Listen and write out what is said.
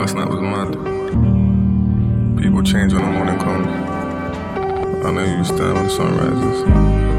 last night was mad. People change when the morning comes. I know you stand when the sun rises.